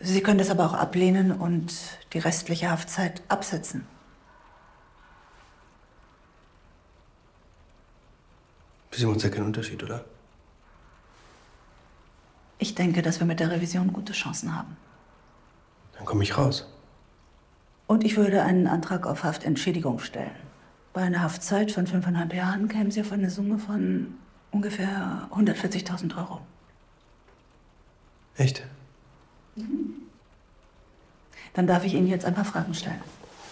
Sie können das aber auch ablehnen und die restliche Haftzeit absetzen. Wir sehen uns ja keinen Unterschied, oder? Ich denke, dass wir mit der Revision gute Chancen haben. Dann komme ich raus. Und ich würde einen Antrag auf Haftentschädigung stellen. Bei einer Haftzeit von 5,5 Jahren kämen Sie auf eine Summe von ungefähr 140.000 Euro. Echt? Dann darf ich Ihnen jetzt ein paar Fragen stellen.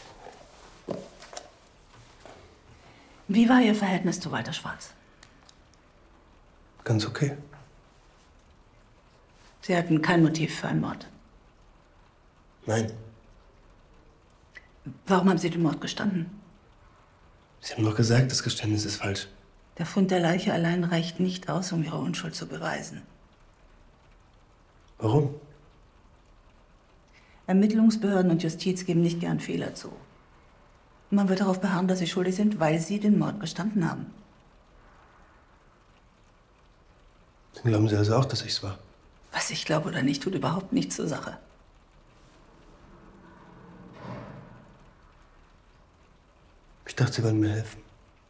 Wie war Ihr Verhältnis zu Walter Schwarz? Ganz okay. Sie hatten kein Motiv für einen Mord. Nein. Warum haben Sie den Mord gestanden? Sie haben doch gesagt, das Geständnis ist falsch. Der Fund der Leiche allein reicht nicht aus, um Ihre Unschuld zu beweisen. Warum? Ermittlungsbehörden und Justiz geben nicht gern Fehler zu. Man wird darauf beharren, dass Sie schuldig sind, weil Sie den Mord gestanden haben. Dann glauben Sie also auch, dass ich's war? Was ich glaube oder nicht, tut überhaupt nichts zur Sache. Ich dachte, Sie wollen mir helfen.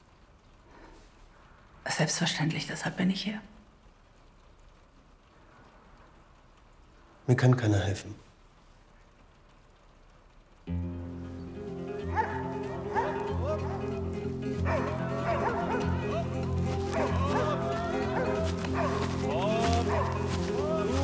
Selbstverständlich, deshalb bin ich hier. Mir kann keiner helfen.